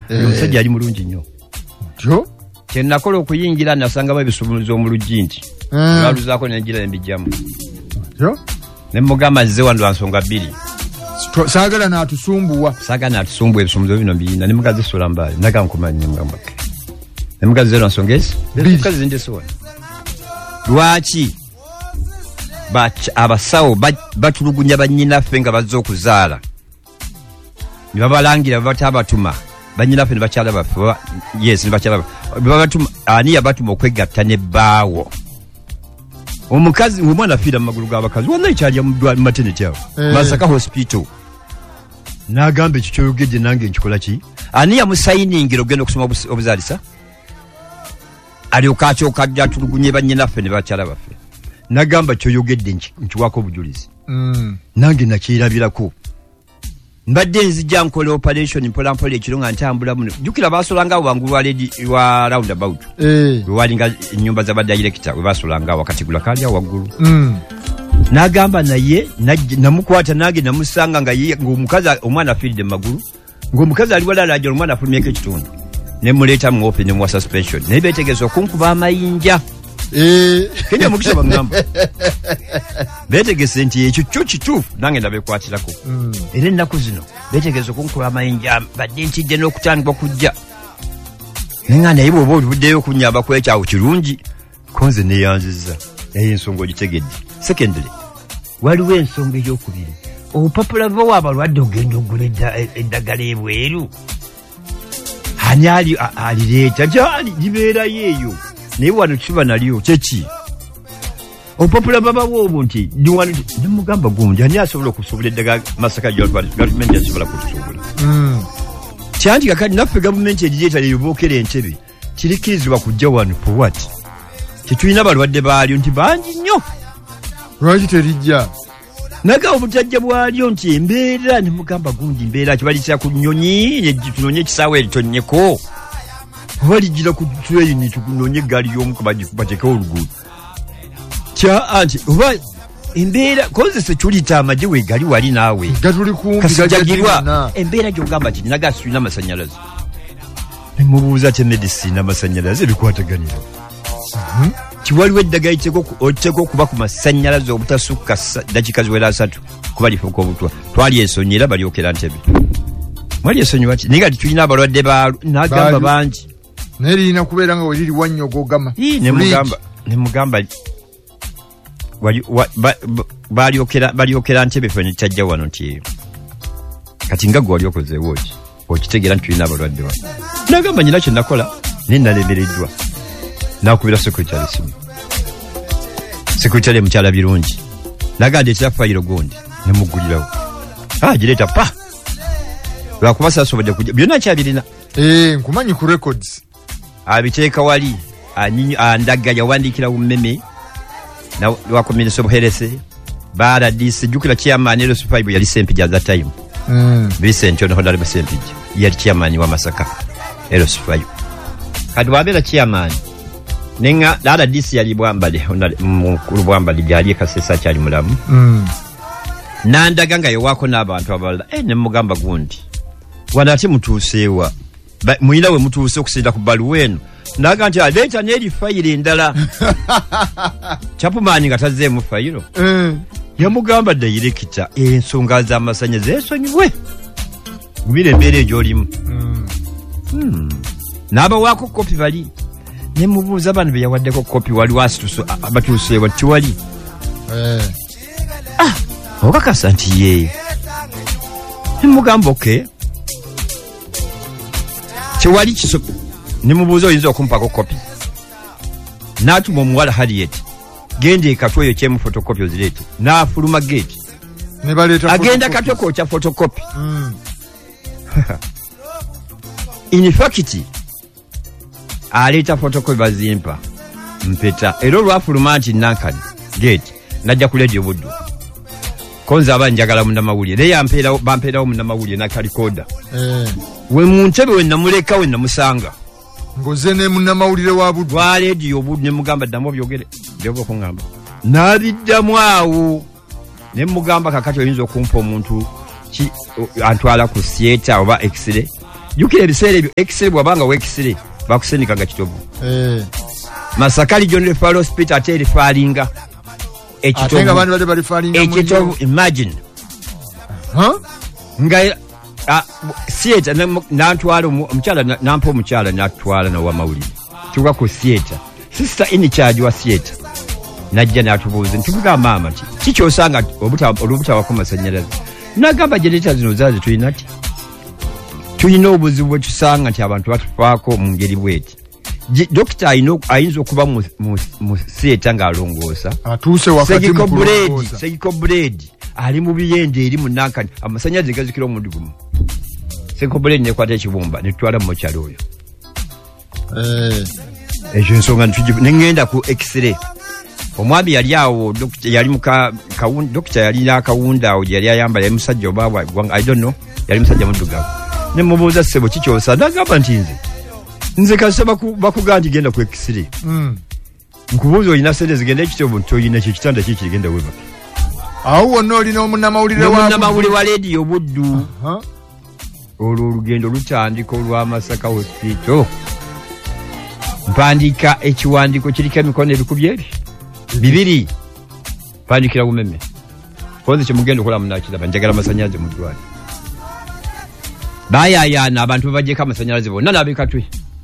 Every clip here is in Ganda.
Omusajja ali mulungi nnyo. Jo? Kyenakola okuyingira nasanga babisumuluza omulungi nti. Baluzaako n'enjira embijjamu. Jo? Ne mugamba nze wano lwa nsonga bbiri. Saagala n'atusumbuwa. Saagala n'atusumbuwa ebisumuluzo bino biyina ne mugazi sola mbaali. Naga nkumanyi ne mugamba. Ne mugazi lwa nsonga ezi. Mugazi nje sola. Lwaki? Abasawo batulugunya bannyinaffe nga bazze okuzaala. Ne babalangira batabatuma. Bannyinaffe ne bakyala baffe. Yes, ne bakyala baffe. Babatuma ani yabatuma okwegatta ne baawo. Omukazi omwana fira magulu g'abakazi wonna ekyali mu maternity awo. Masaka hospital. N'agamba ekyo kyoyogedde nange nkikola ki? Ani yamusayiningira ogenda okusoma obuzaalisa? Alyoka akyoka ajja tulugunye bannyinaffe ne bakyala baffe. N'agamba kyoyogedde nkiwako obujulizi. Nange nakyerabirako. Mbadde nzija nkola operation mpola ekiro nga ntambula muno. Jukira basolanga wangulu wa roundabout. Walinga ennyumba za badirector we basolanga wakati gula kalya waggulu. N'agamba naye namukwata nange namusanga nga ng'omukazi omwana afiride magulu. Ng'omukazi ali wala ajja omwana afulumyeko ekitundu. Ne muleeta mu open mu suspension. Ne beetegeeza okunkuba amayinja. Kenya mukisha bangamba. Beetegese nti ekyo kyo kituufu nange ndabekwatirako. Era ennaku zino beetegeeza okunkuba amayinja badde ntidde n'okutandika okujja. Nenga naye bw'oba oluddeyo okunyamba ku ekyawo kirungi konze neeyanziza. Eyo ensonga ogitegedde. Secondly, waliwo ensonga ey'okubiri. Obupapula bw'abalwadde ogenda ogula eddagala ebweru. Ani alireeta gyali gibeerayo eyo. Naye wano kiba nalyo kyeki. Obupapula babawo obwo nti ne mugamba gundi ani asobola okusobola eddagala Masaka gavumenti yasobola kutusobola. Kyanti kakati naffe gavumenti egireeta leyobookera Entebbe kirikirizibwa kujja wano for what? Tetulina balwadde baalyo nti bangi nnyo. Lwaki terijja? Naga obutajja bwalyo nti embeera ne mugamba gundi mbeera kibalitira ku nnyonyi tunonye ekisaawe eritonnyeko. Walijira ku train tukunonye gari y'omu kubateekawo oluguudo. Anti oba embeera koze se tulita amaje we gali wali naawe. Gatuli kumpi kasijagirwa embeera gy'ogamba kiti naga sirina amasanyalaze. Ne mubuuza te medicine amasanyalaze bikwataganira. Kiwaliwo eddagala oteeka okuba ku masanyalaze obutasukka dakika ziwera 3 kuba lifuuka obutwa. Twali esonyiira balyokera Ntebbe. Mwali esonyiwa ki? Naye nga tulina abalwadde n'agamba bangi. Naye lirina kubeera nga we liri wannyogo gama. Ne mugamba balyokera Ntebbe ffe ne kyajja wano nti eyo. Kati nga gwe wali okozeewo ki? Okitegeera nti tulina abalwadde wano. N'agamba nyina kye nakola naye nalemereddwa. N'akubira sekretary simu. Sekretary mukyala birungi. N'agamba ndeetera fayiro gundi ne muggulirawo. Gireeta pa. Lwakuba saasobodde kujja byonna kyabirina. Nkumanyi ku records. Abiteeka wali andaga yawandiikira umeme na wa Minister of Health baada DC jukira chairman Eros Fibe yali Sempija at that time. Vincent John Honorable Sempija yali chairman wa Masaka Eros Fibe. Kadi wabera chairman nenga dada DC yali Bwambale mukuru Bwambale yali kasesa cyali mulamu. Nandaga nga yewako n'abantu abalala ne mugamba gundi wanati mutuuseewa muyina we mutuuse okusinda ku baluwa eno naga nti aleeta n'eri fayiro endala. Chapumani nga tazzeemu fayiro yamugamba dayirekita ensonga z'amasannyalaze esonyiwe gumira embeera egy'olimu. N'abawaako kopi bali ne mubuuza bano be yawaddeko kopi waliwo abatuuseewa tiwali. Okakasa nti ye ne mugamba okay tewali kiso ne mubuuza oyinza okumpako kopi. N'atuma omuwala Harriet genda ekatweyo kyemu photocopy ozireete n'afuluma gate ne baleeta agenda katoko kya photocopy. In fact aleeta photocopy bazimpa mpeta era olwafuluma nti nankani gate najja ku radio buddu konza abanjagala munnamawulire naye bampeerawo munnamawulire nakalikoda. We mu Ntebbe we namuleka we namusanga ngoze ne munnamawulire wa buddu wa radio buddu ne mugamba ddamu byogere byoba okungamba n'abiddamu awo ne mugamba kakati oyinza okumpa omuntu antwala ku theatre oba x-ray jukira ebiseera ebyo x-ray bwabanga wa x-ray bakusenikanga kitovu Masaka Regional Referral Hospital ate erifalinga ekitovu atenga abantu bali balifalinga ekitovu imagine nga theater nantwala omukyala nampa omukyala natwala na wa mawulire tuwa ku theater sister in charge wa theater najja natubuuza ntubuga mama ti kikyosanga olubuta wakomasanyalaze nagamba generator zino zaze tulina ti tulina obuzibu bwe tusanga nti abantu batufaako mu ngeri bweti dokita ayinza okuba mu theater ng'alongoosa atuuse wakati Segiko Blade ali mu biyende eri mu nankani amasanyalaze gazikira omundi gumu Segiko Blade nekwata ekibumba netutwala mu mokyalo oyo ekyo nsonga nengenda ku x-ray omwami yali awo yali muka dokita yali nakawunda awo yali ayambala yali musajja obaba I don't know yali musajja muddugavu ne mubuuza ssebo kikyosa nagamba nti nze kasaba bakugandi genda ku x-ray nkubuuza olina sente zigenda ekitovu nti olina kyekitanda kikigenda weba awo wonna olina omunnamawulire wa radio Buddu olwo olugendo lutandika olw'Amasaka Hospital mpandika ekiwandiko kiriko emikono ebikubye ebyo bibiri pandikira umeme konze kimugenda okola munakiraba njagala masanyalaze mu ddwali bayayana abantu babajeka amasanyalaze bonna nabikatwe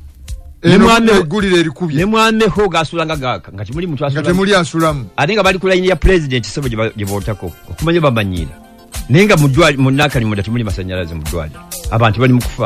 egulire erikubye ne mwame ho gasulanga gaka ngati muli mutwa ngati muli asulamu atenga bali ku line ya president sebo gye botako okumanye bamanyira nenga mu ddwali munakani mudati muli masanyalaze mu ddwali abantu bali mukufa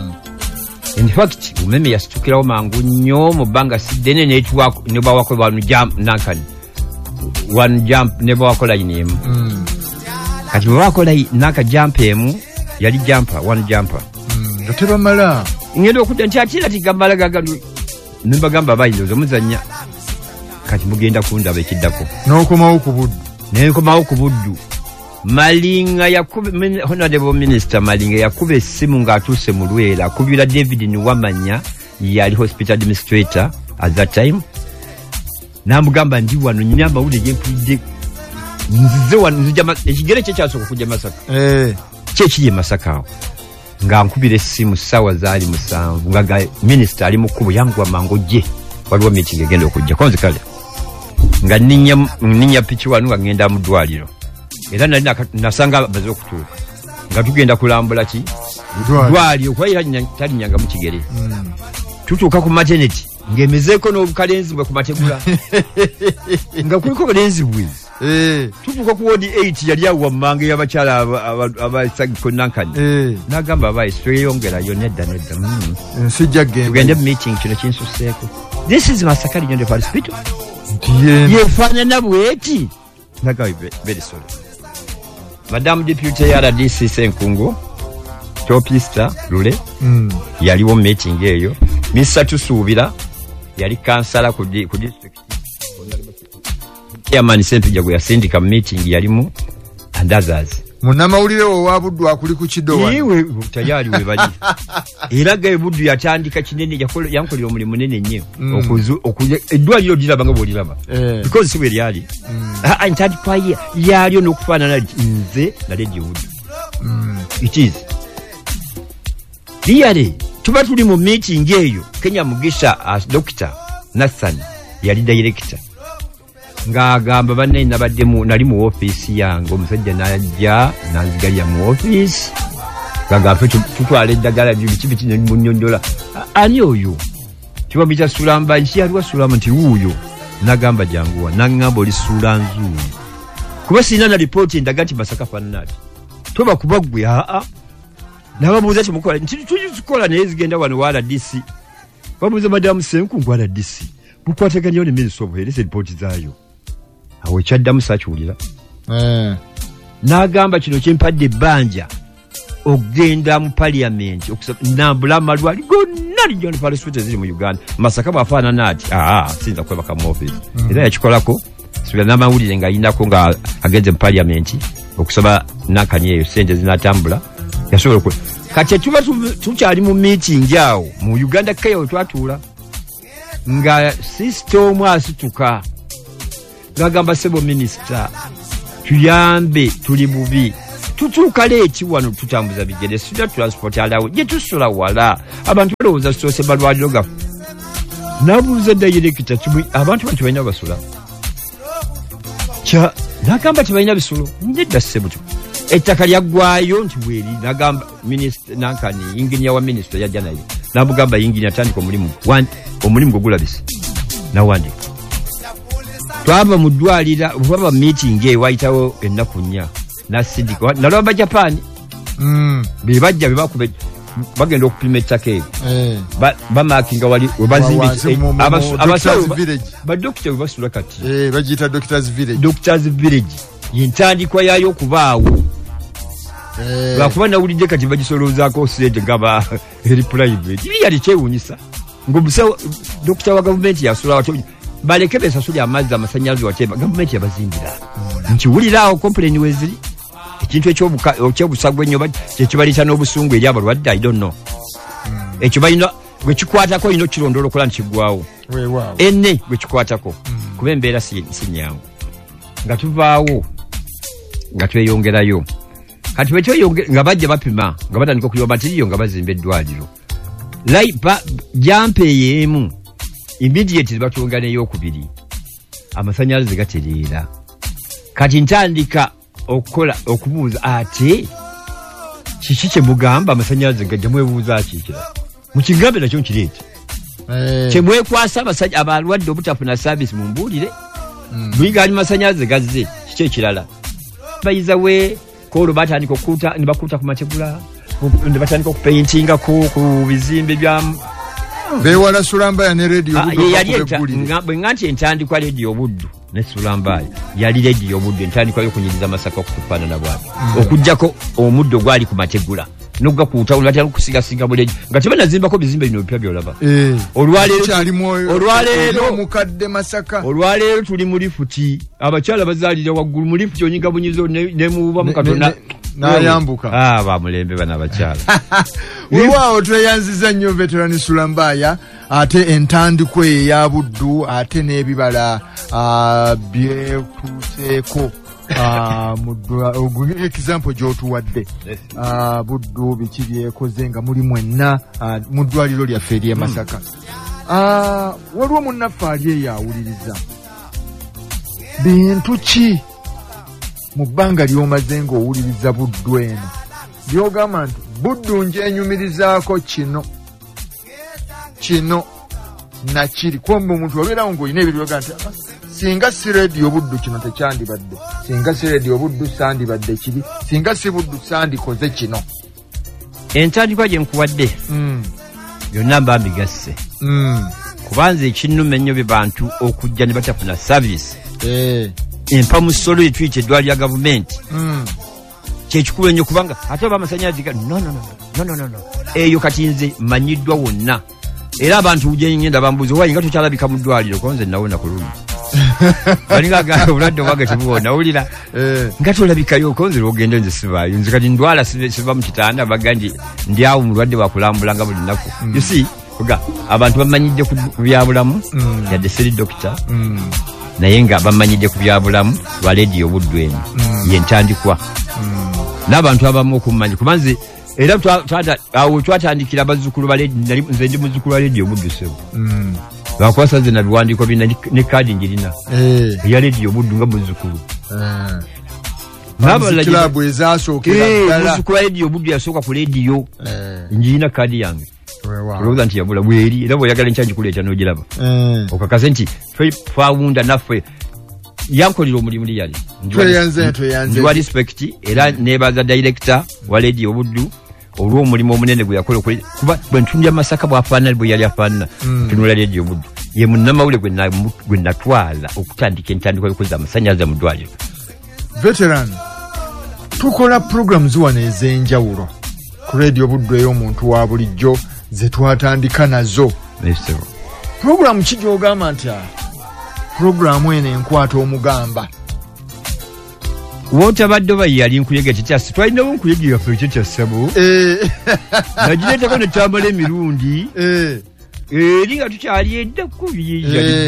in fact umeme yasitukirawo mangu nnyo mu bbanga sidene ne bawako banu jump nankani one jump ne bawakola ine kati bawakola naka jump emu yali jumper one jumper ngateba mala ngendo okudda nti atira tigambala gagalu nimbagamba bayinzo muzanya kati mugenda kundaba ekiddako n'okomawo ku Buddu Malinga yakube honorable minister Malinga yakube essimu ng'atuuse mu Lwera akubira David Niwamanya yali hospital administrator at that time namugamba ndi wano nyina amawulire gempulidde nzize wano nzija ekigere kye kyasooka kujja Masaka kyekiri Masaka awo nga nkubira essimu ssaawa zaali 7 nga minister ali mu kkubo yanguwa mangu gye waliwo meeting egenda okujja konzi kale nga nninya piki wano nga ngenda mu ddwaliro era nali nasanga baze okutuuka nga tugenda kulambula ki ddwaliro kuba talinyanga mu kigere tutuuka ku maternity ng'emezeeko n'obukalenzi bwe ku mategula nga kuliko bulenzi bwe tutuuka ku wodi 8 yali awo wammanga y'abakyala abasagiko nankani n'agamba abayi tweyongerayo nedda nsijja genda tugende mu meeting kino kinsuseeko this is Masaka Regional Referral Hospital yefaanana bweti nagawe very sorry Madam Deputy RDC Senkungu Topista Lule yaliwo meeting eyo Mr. Tusuubira yali kansala ku district Chairman Sempija gwe yasindika meeting yalimu and others munnamawulire wa Buddu akuli ku kidowa iwe tayari we bali era gaye Buddu yatandika kinene yankolera omulimu munene nnyo okuze eddwaliro dirabanga bwoliraba because siwe lyali ntandikwa yalyo n'okufaanana nze na Radio Buddu it is really tuba tuli mu meeting eyo Kenya Mugisha as doctor Nathan yali director ng'agamba banne nabaddemu nali mu office yange omusajja najja nanzigalya mu office ng'agamba tutwala eddagala biki ne munnyonnyola ani oyo kibamita sulamba nki yaliwa sulamba nti wuuyo nagamba janguwa nangamba oli sula nzuuli kuba sirina na ripooti endaga nti Masaka fannaati toba kuba ggwe nababuuza kimukola nti tukikola naye zigenda wano wa RDC babuuza madamu Senkungu RDC bukwataganya ne Minister of Health ripooti zaayo awo kyaddamu sakiwulira n'agamba kino kyempadde ebbanja okugenda mu parliament nambula amalwali gonna Regional Referral Hospital ziri mu Uganda Masaka bwafaanana ati sinza kwebaka mu office era yakikolako sibira n'amawulire ng'ayinako nga agenze mu parliament okusaba nankani eyo sente zinatambula yasobola kati tuba tukyali mu meeting awo mu Uganda keyo twatuula nga system asituka ngagamba sebo minister tuyambe tuli bubi tutuuka leeti wano tutambuza bigere student transport alawo gye tusula wala abantu balowooza tusoose balwaliro gafu nabuuza dayirekita abantu bantu balina basula nagamba tebalina bisulo nedda ssebuto ettaka lyaggwayo nti bweri nagamba nankani yinginia wa minisita yajja naye namugamba yinginia atandika omulimu gogulabisa nawandika twava mu ddwalira bwaba meeting ewayitawo ennaku nnya nasindika nalaba bajapani bebajja bebakube bagenda okupima ettaka eryo bamakinga wali badokita webasula kati bagiyita doctors village yentandikwa yayo okubaawo lwakuba nawulidde kati bagisoloozaako sente ngaba eri private yali kyewuunyisa ngaomusawo dokita wa gavumenti yasula watyo baleke besasuli amazzi amasanyalaze wakyeba gavumenti yabazimbira nkiwuliraawo complain weziri ekintu ekyobusagwa ennyo kyekibaleeta n'obusungu eri abalwadde I don't know ekyo balina gwe kikwatako olina okirondoola okola ntikiggwawo enne gwe kikwatako kuba embeera si nyangu nga tuvaawo nga tweyongerayo kati bwetweyongera nga bajja bapima nga batandika okuyiwa matiriyo nga bazimba eddwaliro jampa eyeemu immediate batunga n'eyokubiri amasanyalaze gatereera kati ntandika okubuuza ate kiki kyemugamba amasanyalaze gajja mwebuuza kikira mukigambe nakyo nkireeta kyemwekwasa abalwadde obutafuna service mumbuulire bwigaali masanyalaze gazze kiki ekirala bayizawe kolo batandika okukuuta ne bakuuta ku mategula ne batandika okupeyintinga ku bizimbe byamu bewala Sulambaya ne radio bwe nganti entandikwa radio Buddu ne Sulambaya yali radio Buddu entandikwa y'okunyiriza Masaka okufaanana bwati okujjako omuddo gwali ku mategula n'ogakuuta olwatya okusigasinga buleji nga tebanazimbako bizimbe bino bipya byolaba olwaleero tuli mu lifuti abakyala bazaalira waggulu mu lifuti onyinga bunyizo ne muba mu Katonda n'ayambuka bamulembe bana abakyala weewaawo tweyanziza nnyo veterani Sulambaya ate entandikwa eya Buddu ate n'ebibala byekuuseeko example gy'otuwadde Buddu biki byekoze nga muli mwenna mu ddwaliro lyaffe ery'e Masaka waliwo munnaffe ali eyo awuliriza bintu ki mu bbanga ly'omaze ng'owuliriza Buddu eno byogamba nti Buddu njenyumirizaako kino nakiri kumbe omuntu obeerawo ng'olina ebyo byoga nti singa si radio Buddu kino tekyandibadde singa si radio Buddu sandibadde kiri singa si Buddu sandikoze kino entandikwa gye nkuwadde byonna mba mbigasse kubanza ekinnuma ennyo bye bantu okujja ne batafuna service empa mu ssolo lye tuyita eddwaliro lya gavumenti kyekikulu ennyo kubanga ate oba amasanyalaze no eyo kati nze manyiddwa wonna era abantu gye ngenda bambuuza owaye nga tokyalabika mu ddwaliro konze nawona ku lumu balinga obulwadde obwaga tebuwona owulira nga tolabikayo konze lwogende nze sibaayo nze kati ndwala siva mu kitanda bagandi ndi awo mulwadde wakulambulanga buli nnaku you see abantu bamanyidde ku byabulamu yadde siri dokita naye nga bamanyidde ku byabulamu lwa radio Buddu eno yentandikwa n'abantu abamu okumanyi kubanze era awo twatandikira bazzukulu nze ndi muzzukulu wa radio Buddu sebo bakwasa nze nabiwandiiko bina ne kaadi njirina eya radio Buddu nga muzzukulu kilabu ezasookera muzzukulu wa radio Buddu yasooka ku radio njirina kaadi yange olowooza nti yabula bweri era bweyagala nkyanjikuleeta n'ogiraba okakase nti twawunda naffe yankolera omulimu liyali ndiwa respect era nebaza director wa radio Buddu olw'omulimu omunene gwe yakola kuba bwe ntunulira Masaka bw'afaanana bwe yali afaanana tunula radio Buddu ye munnamawule gwe natwala okutandika entandikwa y'okukozesa amasanyalaze mu ddwaliro. Veteran tukola programs wano ez'enjawulo ku radio Buddu ey'omuntu wa bulijjo ze twatandika nazo. Program ki gy'ogamba nti programu eno enkwata omugamba wotabadde oba yali nkuyega kikyasi twalinawo nkuyega yaffe ekyo kyassabo nagireetako ne tambula emirundi eri nga tukyali eddaku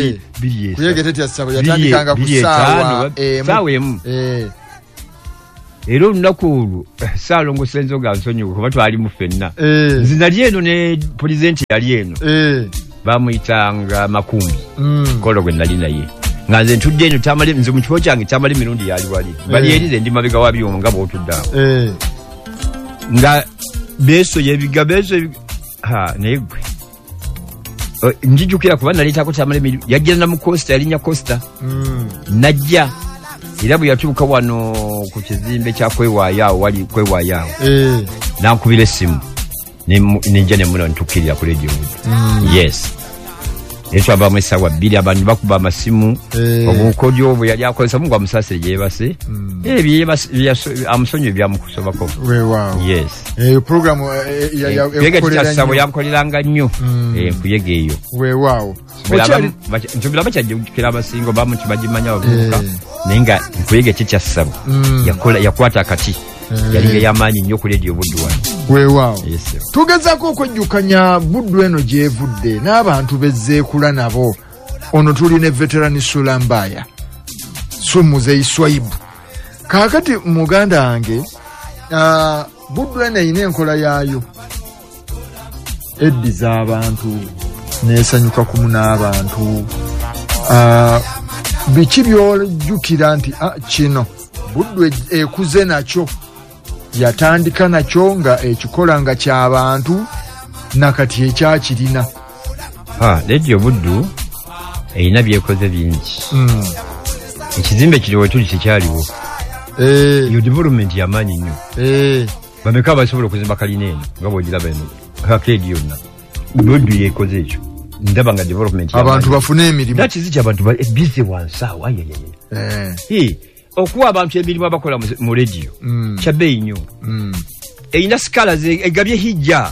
kuyega tetyassabo yatandikanga ku saawa emu era olunaku Saalongo Ssenzoga nsonyiwe kuba twali mu ffenna nzinali eno ne pulezidenti yali eno bamuyitanga Makumbi kolo gwe nali naye nga nze ntudde eno tamale nze mu kifo kyange tamale mirundi yali wali bali erize ndi mabega wa byuma nga bw'otuddawo nga beso naye gwe njijukira kuba naleetako tamale yajjira na mu Costa yalinya Costa najja era bwe yatuuka wano ku kizimbe kya Kwewaayawo wali Kwewaayawo nankubira essimu ninja ne muno ntukkirira ku radio yes etwava mu essaawa 2 abantu bakuba amasimu obukodyo bwe yali akozesa mungu amusaasire gyebase amusonyiwe byamukusobako yes program yakolera yankoleranga nnyo nkuyega eyo weewaawo ntubira bakyajjukira abasingo bamuti bagimanya bavubuka naye nga nkuyega ekyekyasabo yakwata akati yali yamaanyi nnyo ku radio Buddu wano weewaawo tugezaako okwejjukanya Buddu eno gyevudde n'abantu bezzeekula nabo ono tuli ne veterani Sulambaya Sumuze Swaibu kaakati muganda wange Buddu eno eyina enkola yaayo eddiza abantu neesanyuka kumu n'abantu biki by'ojjukira nti kino Buddu ekuze nakyo yatandika nakyo nga ekikola nga ky'abantu nakati ekyakirina radio Buddu erina byekoze bingi ekizimbe kiri wetuli tekyaliwo yo development yamaanyi nnyo bameka basobola okuzimba kalina eno nga bwogiraba eno kakedi yonna Buddu yekoze ekyo ndaba nga development abantu bafune emirimu nakiziki abantu busy wansaawa okuwa abantu emirimu abakola mu radio kyabeeyi nnyo erina sikala egabye hijja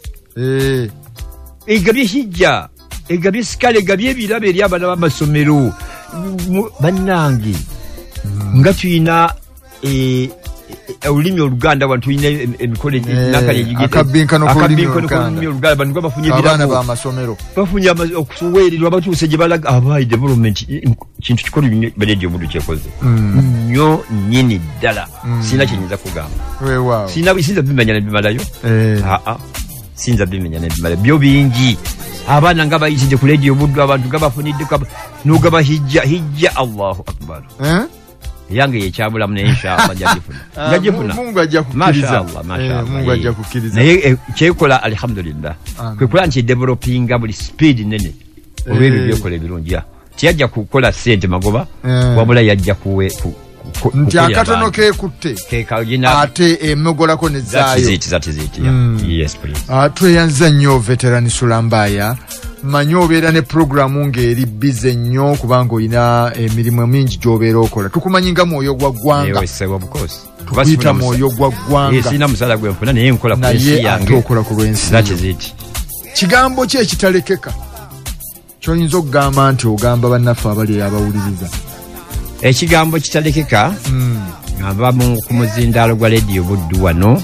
egabye sikala egabye ebirabo eri abaana b'amasomero bannange nga tuyina olulimi Oluganda wano tulina emikolo akabbinkano k'olulimi Oluganda bantu nga bafunye abaana b'amasomero bafunye okuweerirwa batuuse gye balaga abayi development kintu kikolo radio Buddu kyekoze nnyo nnyini ddala sina kyenyinza kugamba sinza bimenya nebimalayo sinza bimenya nebimalayo byo bingi abaana nga bayitidde ku radio Buddu abantu nga bafuniddeko n'ogaba hijja Allahu akbar yange yekyabulamu naye inshallah jagifuna Mungu ajja kukkiriza Mungu ajja kukkiriza naye kyekola alhamdulillah kwekula nti developinga buli speed nene olw'ebyo byekola ebirungi tiyajja kukola sente magoba wabula yajja kuwe nti akatono keekutte ate emogolako nezaayo yes please tweyanza nnyo veterani Sulambaya manyi obeera ne programu ng'eri bize nnyo kubanga olina emirimu mingi gy'obeera okola tukumanyi nga mwoyo gwa ggwanga tukuyita mwoyo gwa ggwanga sina musala gwe nfuna naye nkola ku nsi yange ate okola ku lw'ensi kigambo ki ekitalekeka ky'oyinza okugamba nti ogamba bannaffe abali abawuliriza ekigambo kitalekeka ava ku muzindaalo gwa radio Buddu wano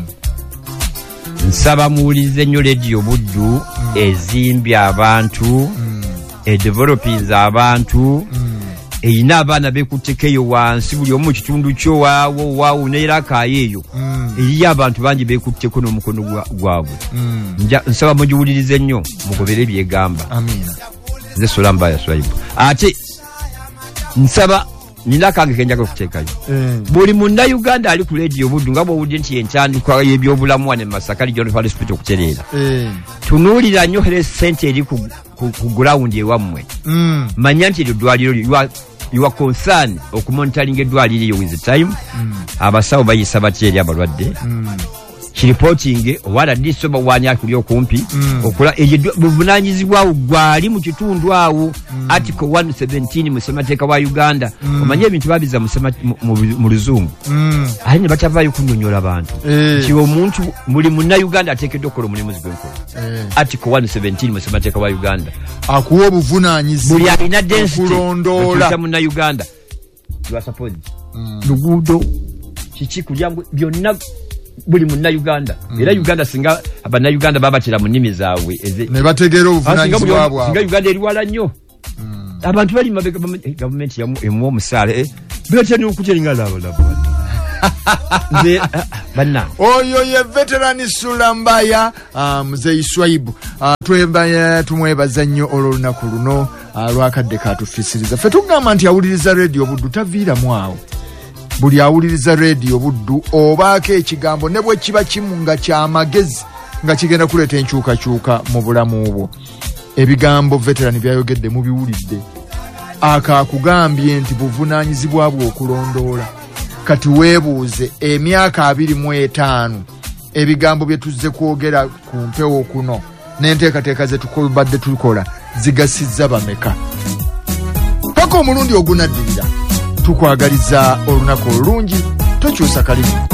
nsaba muwulize nnyo radio Buddu ezimbye abantu edevelopinze abantu eyina abaana beekuttekeyo wansi buli omu mu kitundu kyo waawo neerakayo eyo eriyo abantu bangi beekutteko n'omukono gwabwe nsaba mugiwulirize nnyo mugobere ebyegamba nze Sulambaya Swaibu ate nsaba nina kange kenjaga okuteekayo buli Munnayuganda ali ku radio Buddu nga bw'owulidde nti entandikwa y'ebyobulamu wane Masaka Regional Hospital okutereera tunuulira nnyo sente eri ku gurawundi ewammwe manya nti eryo ddwaliro you are concerned okumonitaringa eddwaliro eyo with the time abasawo bayisa batya eri abalwadde kiripotinge owala disoba wani akuli okumpi okola buvunaanyizibwawo gwali mu kitundu awo article 117 mu ssemateeka wa Uganda omanye ebintu babiza mu luzungu aye ne batavaayo kunyonyola abantu nti omuntu buli Munnayuganda ateekeddwa okukola omulimu gw'enkola article 117 mu ssemateeka wa Uganda akuwa obuvunaanyizibwa buli alina density okulonda Munnayuganda you are supposed luguudo kiki kulyangu byonna buli Munnayuganda era Uganda singa Abannayuganda babatira mu nnimi zaabwe ne bategeera obuvunaanyizibwa bwabwe singa Uganda eriwala nnyo abantu bali mabega gavumenti emuwa omusaala beetya n'okuteringa labo nze banna oyo ye veteran Sulambaya Mzee Swaibu tumwebaza nnyo olw'olunaku luno lwakadde katufisiriza ffe tugamba nti awuliriza radio Buddu taviiramu awo buli awuliriza radio Buddu obaako ekigambo ne bwe kiba kimu nga ky'amagezi nga kigenda kuleeta enkyukakyuka mu bulamu bwo ebigambo veteran byayogedde mubiwulidde akakugambye nti buvunaanyizibwa bwo okulondoola kati weebuuze emyaka 25 ebigambo bye tuzze kwogera ku mpewo kuno n'enteekateeka ze tukobadde tukola zigasizza bameka paka omulundi ogunaddirira tukwagaliza olunaku olulungi tokyusa kalimi